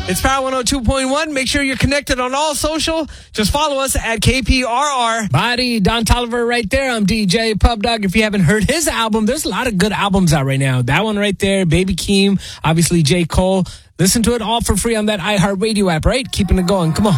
It's Power 102.1. Make sure you're connected on all social. Just follow us at KPRR. Body, Don Tolliver right there. I'm DJ Pub Dog. If you haven't heard his album, there's a lot of good albums out right now. That one right there, Baby Keem, obviously J. Cole. Listen to it all for free on that iHeartRadio app, right? Keeping it going. Come on.